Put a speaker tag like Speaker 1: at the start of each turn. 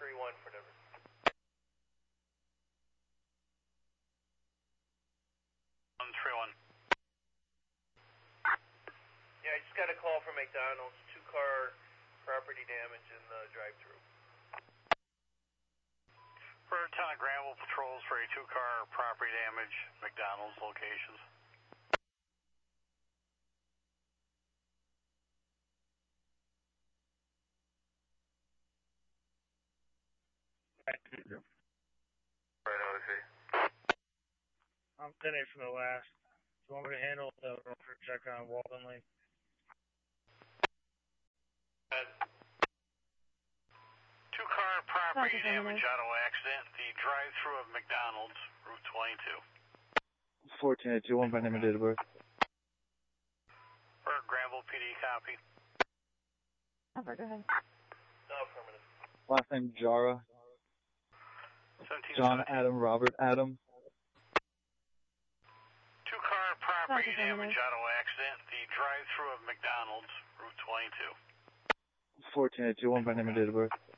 Speaker 1: 131 for Denver. Yeah, I just got a call from McDonald's. 2-car property damage in the drive-thru.
Speaker 2: For a ton of Granville patrols for a 2-car property damage, McDonald's locations.
Speaker 1: Right, OC.
Speaker 3: I'm 10-8 from the last. Do you want me to handle the road check on Walden Lane?
Speaker 2: 2-car property damage auto accident, the drive-thru of McDonald's, Route 22.
Speaker 4: 14-821 by name and date of birth.
Speaker 2: For Granville PD, copy.
Speaker 5: Over, go ahead.
Speaker 1: No, affirmative.
Speaker 4: Last name Jara.
Speaker 2: 17,
Speaker 4: John
Speaker 2: 17.
Speaker 4: Adam Robert Adam.
Speaker 2: 2-car property
Speaker 5: Copy,
Speaker 2: damage
Speaker 5: affirmative.
Speaker 2: auto accident, the drive-thru of McDonald's, Route 22.
Speaker 4: 14-821 by name and date of birth.